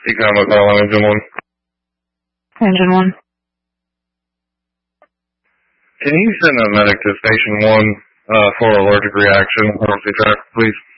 Economic call on Engine 1. Engine 1. Can you send a medic to Station 1 for allergic reaction, emergency track, please?